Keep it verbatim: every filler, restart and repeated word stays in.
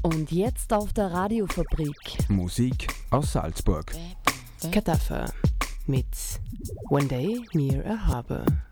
Und jetzt auf der Radiofabrik. Musik aus Salzburg. Kartoffer mit One Day Near a Harbor.